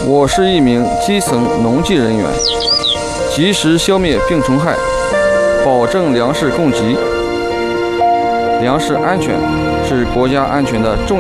我是一名基层农技人员，及时消灭病虫害，保证粮食供给。粮食安全是国家安全的重要